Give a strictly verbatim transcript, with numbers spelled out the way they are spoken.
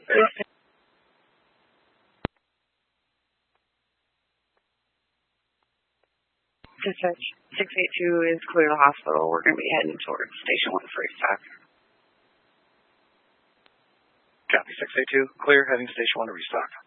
Dispatch six eight two is clear the hospital. We're going to be heading towards Station one for restock. Copy six eight two, clear, heading Station one to restock.